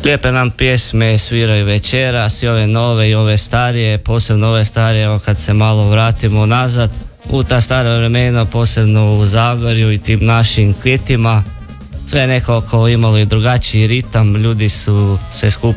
Lijepe nam pjesme sviraju večeras i ove nove i ove starije, posebno ove starije, evo kad se malo vratimo nazad u ta stara vremena, posebno u Zagorju i tim našim klitima, sve nekako imalo i drugačiji ritam, ljudi su se skupili